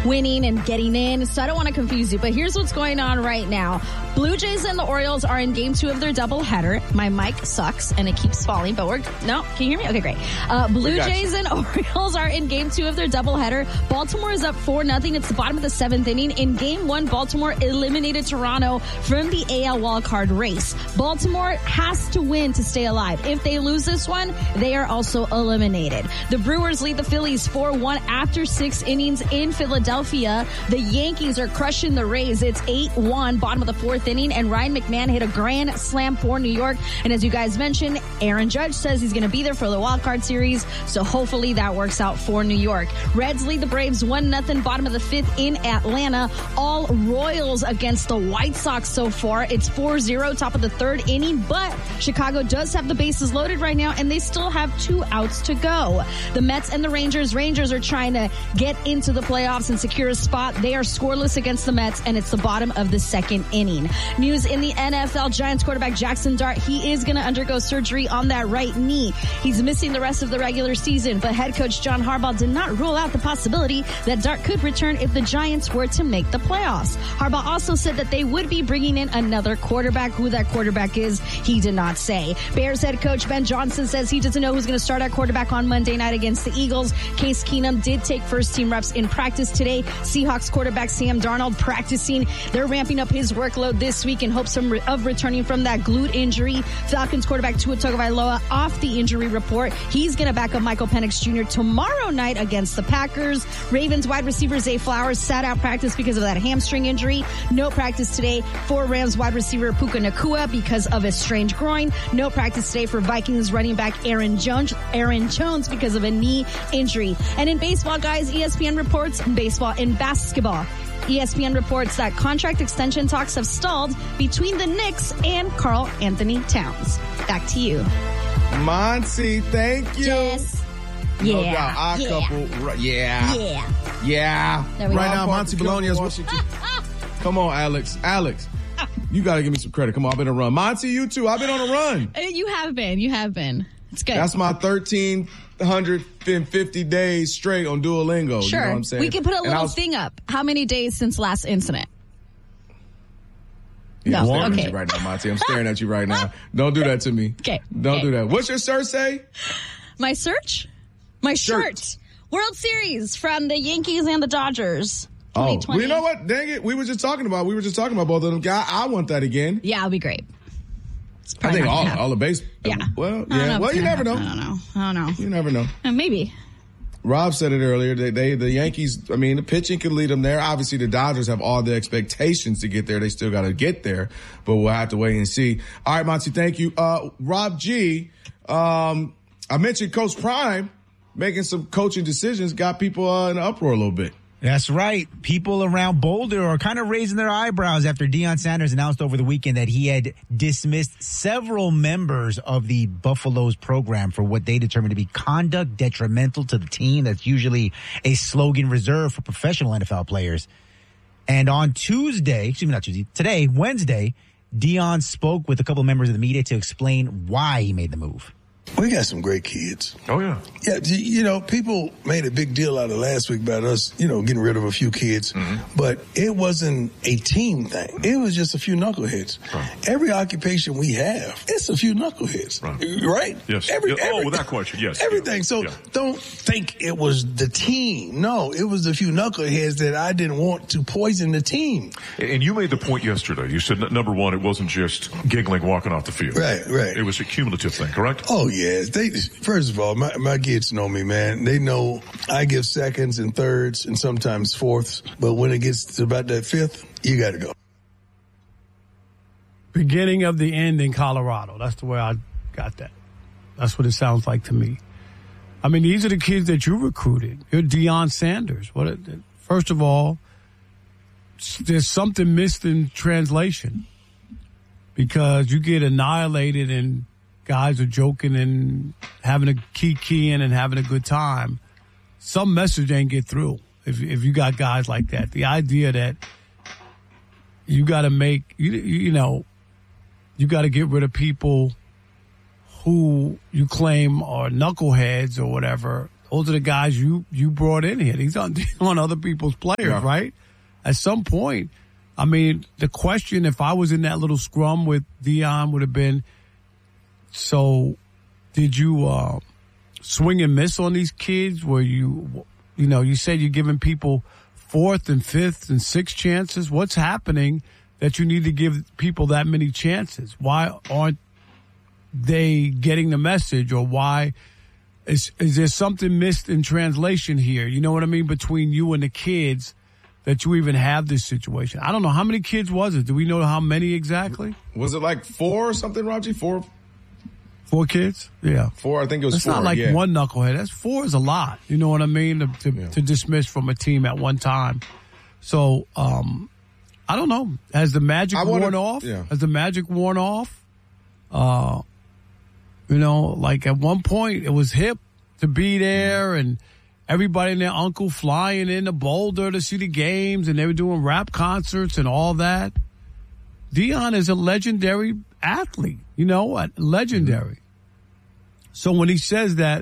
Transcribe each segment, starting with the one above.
winning and getting in. So I don't want to confuse you, but here's what's going on right now. Blue Jays and the Orioles are in game 2 of their doubleheader. My mic sucks and it keeps falling, but can you hear me? Okay, great. Blue Jays and Orioles are in game 2 of their doubleheader. Baltimore is up 4-0. It's the bottom of the 7th inning. In game 1, Baltimore eliminated Toronto from the AL wildcard race. Baltimore has to win to stay alive. If they lose this one, they are also eliminated. The Brewers lead the Phillies 4-1 after 6 innings in Philadelphia. The Yankees are crushing the Rays. It's 8-1, bottom of the 4th inning, and Ryan McMahon hit a grand slam for New York. And as you guys mentioned, Aaron Judge says he's going to be there for the wild card series, so hopefully that works out for New York. Reds lead the Braves 1-0, bottom of the 5th in Atlanta. All Royals against the White Sox so far. It's 4-0, top of the 3rd inning, but Chicago does have the bases loaded right now, and they still have 2 outs to go. The Mets and the Rangers are trying to get into the playoffs and secure a spot. They are scoreless against the Mets, and it's the bottom of the 2nd inning. News in the NFL, Giants quarterback Jackson Dart, he is going to undergo surgery on that right knee. He's missing the rest of the regular season, but head coach John Harbaugh did not rule out the possibility that Dart could return if the Giants were to make the playoffs. Harbaugh also said that they would be bringing in another quarterback. Who that quarterback is, he did not say. Bears head coach Ben Johnson says he doesn't know who's going to start at quarterback on Monday night against the Eagles. Case Keenum did take first-team reps in practice today. Seahawks quarterback Sam Darnold practicing. They're ramping up his workload this week in hopes of returning from that glute injury. Falcons quarterback Tua Tagovailoa off the injury report. He's going to back up Michael Penix Jr. tomorrow night against the Packers. Ravens wide receiver Zay Flowers sat out practice because of that hamstring injury. No practice today for Rams wide receiver Puka Nacua because of a strained groin. No practice today for Vikings running back Aaron Jones because of a knee injury. And in baseball, guys, ESPN reports in basketball. ESPN reports that contract extension talks have stalled between the Knicks and Karl Anthony Towns. Back to you. Monty, thank you. Yes. No Yeah. doubt. Our couple. Yeah. There we Right go. now, Monty Bologna is Washington. Come on, Alex. You got to give me some credit. Come on, I've been on a run. Monty, you too. I've been on a run. You have been. It's good. That's my 1,350 days straight on Duolingo. Sure. You know what I'm saying? We can put a little thing up. How many days since last incident? Yeah, No, I'm staring okay. at you right now, Monty. I'm staring at you right now. Don't do that to me. Okay. Don't do that. What's your shirt say? My search? My shirt. World Series from the Yankees and the Dodgers. Oh, well, you know what? Dang it. We were just talking about both of them. I want that again. Yeah, it'll be great. I think all the base. Yeah. Well, yeah. Well, you never know. I don't know. You never know. Maybe. Rob said it earlier. The Yankees, the pitching could lead them there. Obviously, the Dodgers have all the expectations to get there. They still got to get there, but we'll have to wait and see. All right, Monty, thank you. Rob G, I mentioned Coach Prime making some coaching decisions, got people in an uproar a little bit. That's right. People around Boulder are kind of raising their eyebrows after Deion Sanders announced over the weekend that he had dismissed several members of the Buffaloes program for what they determined to be conduct detrimental to the team. That's usually a slogan reserved for professional NFL players. And on today, Wednesday, Deion spoke with a couple of members of the media to explain why he made the move. We got some great kids. Oh, yeah. Yeah, people made a big deal out of last week about us, getting rid of a few kids. Mm-hmm. But it wasn't a team thing. It was just a few knuckleheads. Right. Every occupation we have, it's a few knuckleheads. Right? Yes. Without question, yes. Everything. So don't think it was the team. No, it was a few knuckleheads that I didn't want to poison the team. And you made the point yesterday. You said, number one, it wasn't just giggling walking off the field. Right. It was a cumulative thing, correct? Oh, yes. First of all, my kids know me, man. They know I give seconds and thirds and sometimes fourths. But when it gets to about that fifth, you got to go. Beginning of the end in Colorado. That's the way I got that. That's what it sounds like to me. These are the kids that you recruited. You're Deion Sanders. First of all, there's something missed in translation because you get annihilated and guys are joking and having a key in and having a good time. Some message ain't get through if you got guys like that. The idea that you got to make, you got to get rid of people who you claim are knuckleheads or whatever. Those are the guys you brought in here. These aren't other people's players, right? At some point, I mean, the question, if I was in that little scrum with Deion, would have been, so did you swing and miss on these kids? Where you said you're giving people 4th and 5th and 6th chances. What's happening that you need to give people that many chances? Why aren't they getting the message, or why is there something missed in translation here? You know what I mean? Between you and the kids, that you even have this situation. I don't know. How many kids was it? Do we know how many exactly? Was it like 4 or something, Rob? 4 kids? Yeah. 4, I think it was 4. It's not like one knucklehead. That's 4 is a lot. You know what I mean? To dismiss from a team at one time. So, I don't know. Has the magic worn off? Yeah. Has the magic worn off? Like at one point it was hip to be there, and everybody and their uncle flying into Boulder to see the games, and they were doing rap concerts and all that. Deion is a legendary athlete, legendary. So when he says that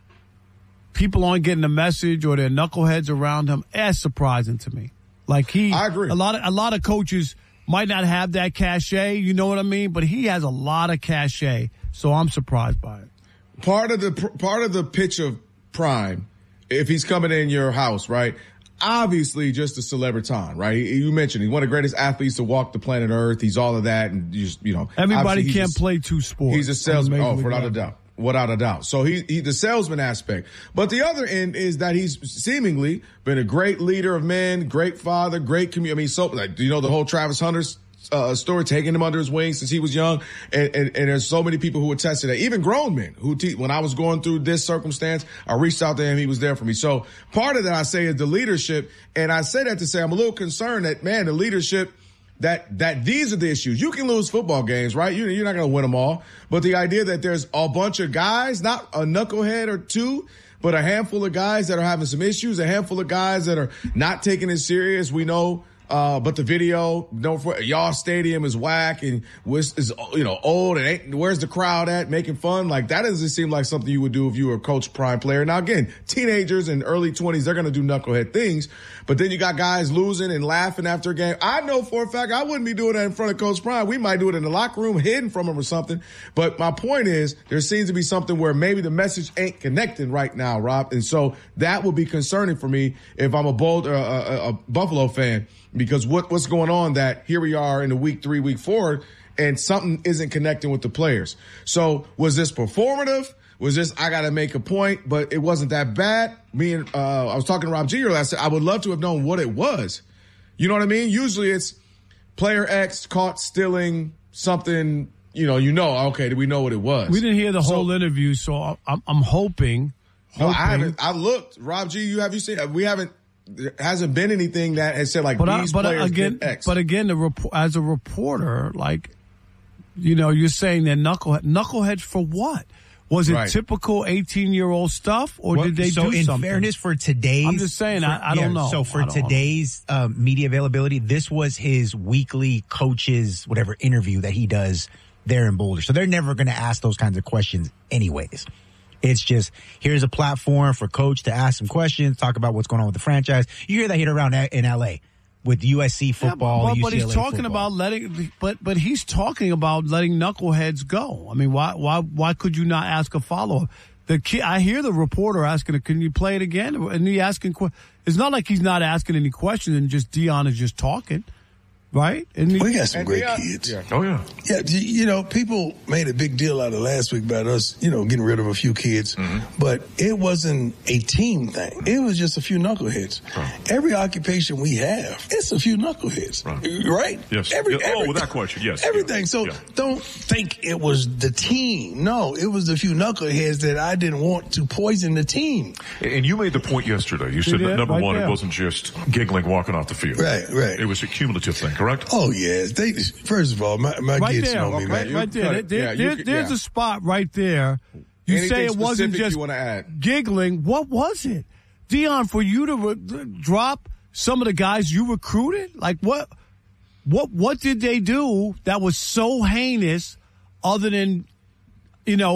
people aren't getting the message, or their knuckleheads around him, that's surprising to me. Like I agree. A lot of coaches might not have that cachet, you know what I mean? But he has a lot of cachet, so I'm surprised by it. Part of the pitch of Prime, if he's coming in your house, right? Obviously, just a celebriton, right? You mentioned he's one of the greatest athletes to walk the planet Earth. He's all of that, and everybody can't play 2 sports. He's a salesman. Without a doubt. Without a doubt. So he the salesman aspect. But the other end is that he's seemingly been a great leader of men, great father, great community. I mean, the whole Travis Hunter's story, taking him under his wing since he was young. And there's so many people who attest to that. Even grown men who when I was going through this circumstance, I reached out to him. He was there for me. So part of that I say is the leadership. And I say that to say I'm a little concerned that, man, the leadership, that these are the issues. You can lose football games, right? You're not going to win them all. But the idea that there's a bunch of guys, not a knucklehead or 2, but a handful of guys that are having some issues, a handful of guys that are not taking it serious. We know, but the video, y'all stadium is whack and is old and where's the crowd at, making fun. Like, that doesn't seem like something you would do if you were a Coach Prime player. Now, again, teenagers in early 20s, they're going to do knucklehead things. But then you got guys losing and laughing after a game. I know for a fact I wouldn't be doing that in front of Coach Prime. We might do it in the locker room, hidden from him or something. But my point is, there seems to be something where maybe the message ain't connecting right now, Rob. And so that would be concerning for me if I'm a Buffalo fan. Because what's going on, that here we are in the week 3, week 4, and something isn't connecting with the players. So was this performative? Was this, I got to make a point, but it wasn't that bad? I was talking to Rob G earlier. I said, I would love to have known what it was. You know what I mean? Usually it's player X caught stealing something, okay, do we know what it was? We didn't hear the whole interview, so I'm hoping. No, I haven't. I looked. Rob G, have you seen? We haven't. There hasn't been anything that has said these players did X. But again, as a reporter, you're saying that knuckleheads for what? Was it typical 18-year-old stuff, or did they do something? So in fairness, for today's... I'm just saying, I don't know. So for today's media availability, this was his weekly coaches, whatever, interview that he does there in Boulder. So they're never going to ask those kinds of questions anyways. It's just, here's a platform for Coach to ask some questions, talk about what's going on with the franchise. You hear that hit around in L.A. with USC football, but he's talking football. about but he's talking about letting knuckleheads go. I mean, why could you not ask a follow-up? I hear the reporter asking, can you play it again? And he asking, it's not like he's not asking any questions and just Deion is just talking. Right? We got some great kids. Yeah. Oh, yeah. Yeah, people made a big deal out of last week about us, getting rid of a few kids. Mm-hmm. But it wasn't a team thing. It was just a few knuckleheads. Right. Every occupation we have, it's a few knuckleheads. Right? Yes. Without question, yes. Everything. So don't think it was the team. No, it was a few knuckleheads that I didn't want to poison the team. And you made the point yesterday. You said that, number one, it wasn't just giggling walking off the field. Right. It was a cumulative thing. Correct? Oh, yes. First of all, my kids know me, man. Right there. There's a spot right there. You Anything say it wasn't just you want to add? Giggling. What was it? Deion, for you to drop some of the guys you recruited? Like, what did they do that was so heinous other than,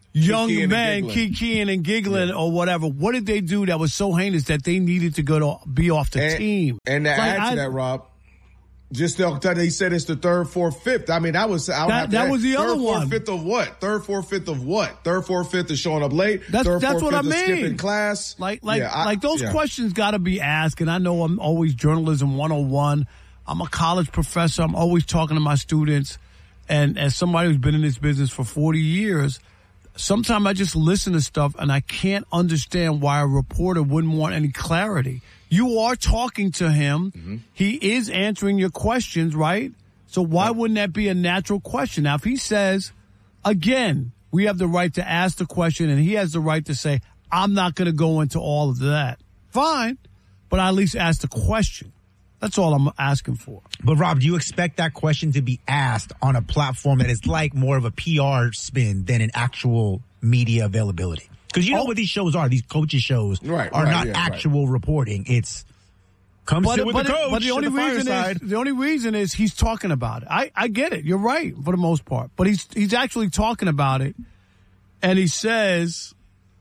young men kikiing and giggling or whatever. What did they do that was so heinous that they needed to be off the team? And to add to that, Rob, just he said it's the third, fourth, fifth. I mean, that was the other one. Third, fourth, fifth of what? Third, fourth, fifth of what? Third, fourth, fifth is showing up late. That's what I mean. Skipping class. Those questions got to be asked. And I know I'm always journalism 101. I'm a college professor. I'm always talking to my students. And as somebody who's been in this business for 40 years, sometimes I just listen to stuff and I can't understand why a reporter wouldn't want any clarity. You are talking to him. Mm-hmm. He is answering your questions, right? So why wouldn't that be a natural question? Now, if he says, again, we have the right to ask the question and he has the right to say, I'm not going to go into all of that. Fine, but I at least ask the question. That's all I'm asking for. But, Rob, do you expect that question to be asked on a platform that is like more of a PR spin than an actual media availability? Because you know what these shows are. These coaches shows are not actual reporting. It's sit with the coach. But the only reason is he's talking about it. I get it. You're right for the most part. But he's actually talking about it. And he says...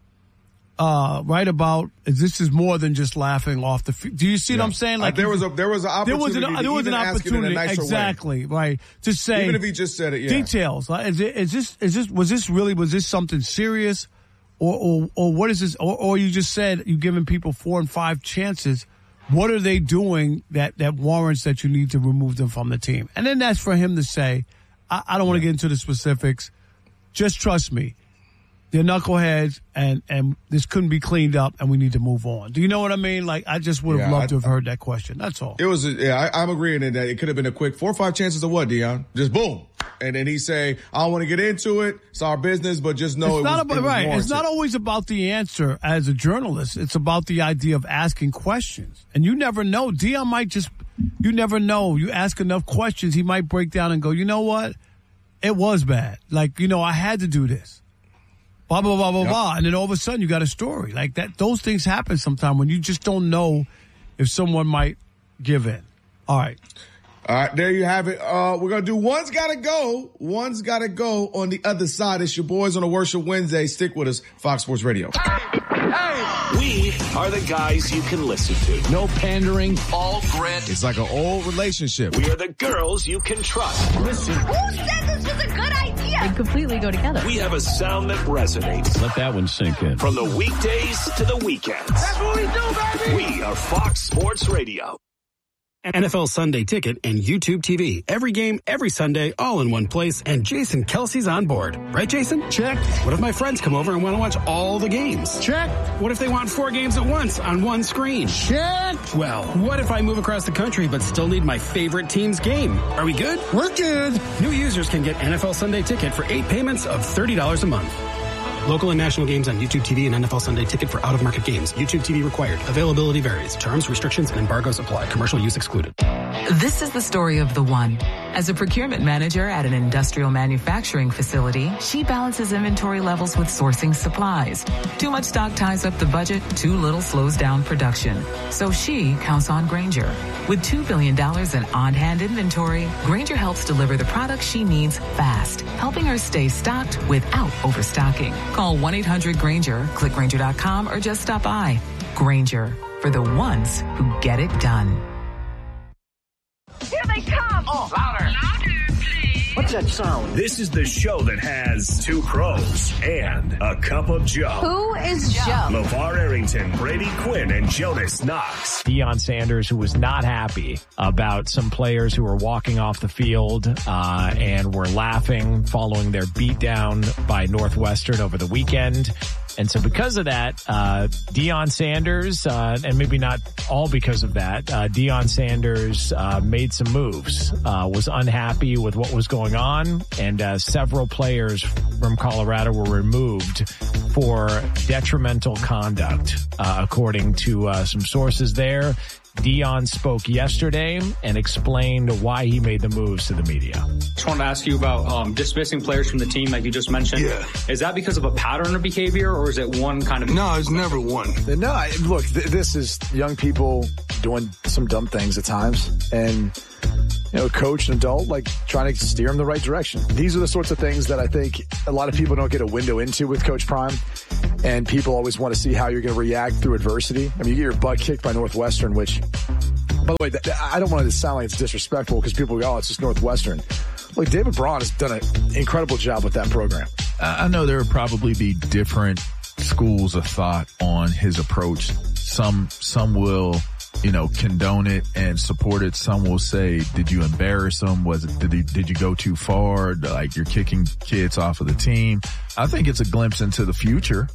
about this is more than just laughing off the field. Do you see what I'm saying? Like there was an opportunity exactly way. Right to say, even if he just said it. Details. Was this something serious, or what is this? Or you just said you giving people 4 and 5 chances. What are they doing that warrants that you need to remove them from the team? And then that's for him to say. I don't want to get into the specifics. Just trust me. They're knuckleheads, and this couldn't be cleaned up, and we need to move on. Do you know what I mean? Like, I just would have loved to have heard that question. That's all. It was, I'm agreeing in that it could have been a quick 4 or 5 chances of what, Deion? Just boom. And then he say, I don't want to get into it. It's our business, but just know It's not always about the answer as a journalist. It's about the idea of asking questions. And you never know. Deion might you never know. You ask enough questions, he might break down and go, you know what? It was bad. Like, I had to do this. Blah, blah, blah, blah, blah. And then all of a sudden you got a story. Like that. Those things happen sometimes when you just don't know if someone might give in. All right. All right, there you have it. We're going to do One's Gotta Go. One's Gotta Go on the other side. It's your boys on a Worship Wednesday. Stick with us, Fox Sports Radio. We are the guys you can listen to. No pandering, all grit. It's like an old relationship. We are the girls you can trust. Listen. Who said this was a good idea? They completely go together. We have a sound that resonates. Let that one sink in. From the weekdays to the weekends. That's what we do, baby. We are Fox Sports Radio. NFL Sunday Ticket and YouTube TV. Every game, every Sunday, all in one place. And Jason Kelsey's on board. Right, Jason? Check. What if my friends come over and want to watch all the games? Check. What if they want 4 games at once on one screen? Check. Well, what if I move across the country but still need my favorite team's game? Are we good? We're good. New users can get NFL Sunday Ticket for 8 payments of $30 a month. Local and national games on YouTube TV and NFL Sunday Ticket for out-of-market games. YouTube TV required. Availability varies. Terms, restrictions, and embargoes apply. Commercial use excluded. This is the story of the one. As a procurement manager at an industrial manufacturing facility, she balances inventory levels with sourcing supplies. Too much stock ties up the budget, too little slows down production. So she counts on Grainger. With $2 billion in on-hand inventory, Grainger helps deliver the products she needs fast, helping her stay stocked without overstocking. Call 1-800-GRAINGER, click Grainger.com, or just stop by. Grainger, for the ones who get it done. Here they come! Oh, louder! Louder, please! What's that sound? This is the show that has 2 pros and a cup of Joe. Who is Joe? LeVar Arrington, Brady Quinn, and Jonas Knox. Deion Sanders, who was not happy about some players who were walking off the field and were laughing following their beatdown by Northwestern over the weekend. And so because of that, Deion Sanders, and maybe not all because of that, Deion Sanders made some moves, was unhappy with what was going on, and several players from Colorado were removed for detrimental conduct, according to some sources there. Deion spoke yesterday and explained why he made the moves to the media. Just wanted to ask you about dismissing players from the team, like you just mentioned. Yeah. Is that because of a pattern of behavior, or is it one kind of... No, it's never one. No, look, this is young people doing some dumb things at times. And a coach, an adult, like trying to steer him the right direction. These are the sorts of things that I think a lot of people don't get a window into with Coach Prime. And people always want to see how you're going to react through adversity. I mean, you get your butt kicked by Northwestern, which, by the way, I don't want it to sound like it's disrespectful because people go, oh, it's just Northwestern. Look, David Braun has done an incredible job with that program. I know there would probably be different schools of thought on his approach. Some will, condone it and support it. Some will say, did you embarrass them? Did you go too far? Like, you're kicking kids off of the team. I think it's a glimpse into the future.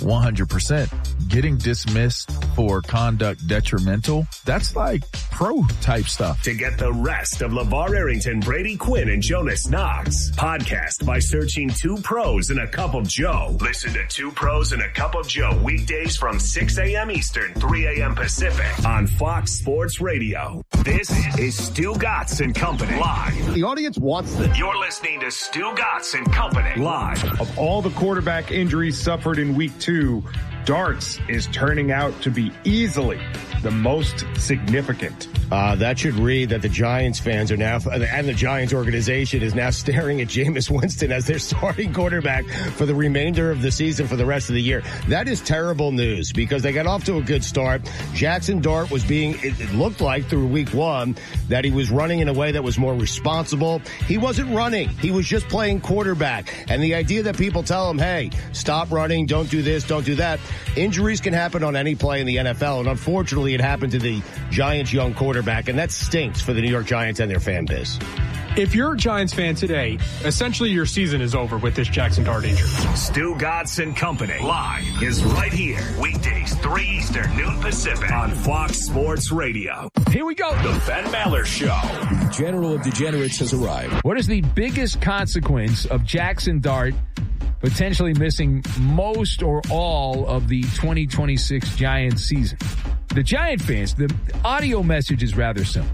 100%. Getting dismissed for conduct detrimental, that's like pro type stuff. To get the rest of LeVar Arrington, Brady Quinn, and Jonas Knox, podcast by searching 2 Pros and a Cup of Joe. Listen to 2 Pros and a Cup of Joe weekdays from 6 a.m. Eastern, 3 a.m. Pacific on Fox Sports Radio. This is Stu Gatz and Company live. The audience wants this. You're listening to Stu Gatz and Company live. Of all the quarterback injuries suffered in week 2, darts is turning out to be easily the most significant. That should read that the Giants fans are now, and the Giants organization is now staring at Jameis Winston as their starting quarterback for the remainder of the season for the rest of the year. That is terrible news because they got off to a good start. Jackson Dart was it looked like through week 1 that he was running in a way that was more responsible. He wasn't running. He was just playing quarterback. And the idea that people tell him, hey, stop running, don't do this, don't do that. Injuries can happen on any play in the NFL. And unfortunately, it happened to the Giants' young quarterback, and that stinks for the New York Giants and their fan base. If you're a Giants fan today, essentially your season is over with this Jackson Dart injury. Stu Gatz and Company live is right here. Weekdays, 3 Eastern, noon Pacific on Fox Sports Radio. Here we go. The Ben Maller Show. The General of Degenerates has arrived. What is the biggest consequence of Jackson Dart potentially missing most or all of the 2026 Giants season? The Giant fans, the audio message is rather simple.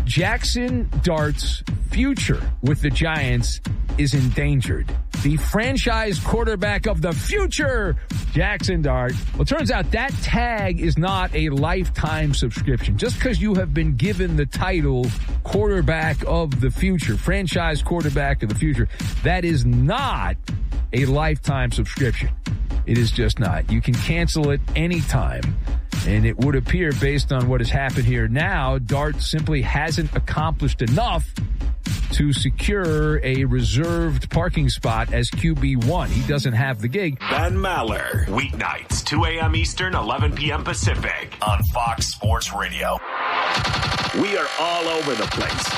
Jackson Dart's future with the Giants is endangered. The franchise quarterback of the future, Jackson Dart. Well, it turns out that tag is not a lifetime subscription. Just because you have been given the title quarterback of the future, franchise quarterback of the future, that is not a lifetime subscription. It is just not. You can cancel it anytime. And it would appear, based on what has happened here now, Dart simply hasn't accomplished enough to secure a reserved parking spot as QB1. He doesn't have the gig. Ben Maller, weeknights, 2 a.m. Eastern, 11 p.m. Pacific on Fox Sports Radio. We are all over the place.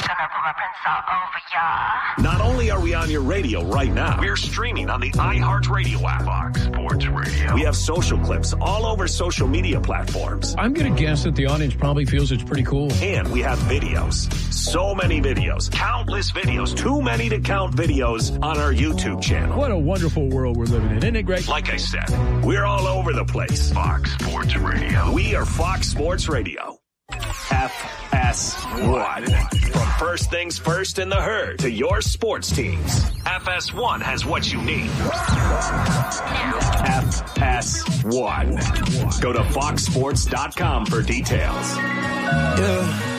Not only are we on your radio right now, we're streaming on the iHeartRadio app. Fox Sports Radio. We have social clips all over social media platforms. I'm going to guess that the audience probably feels it's pretty cool. And we have videos. So many videos. Countless videos. Too many to count videos on our YouTube channel. What a wonderful world we're living in. Isn't it great? Like I said, we're all over the place. Fox Sports Radio. We are Fox Sports Radio. FS1. From first things first in the herd to your sports teams, FS1 has what you need. FS1. Go to foxsports.com for details. Yeah.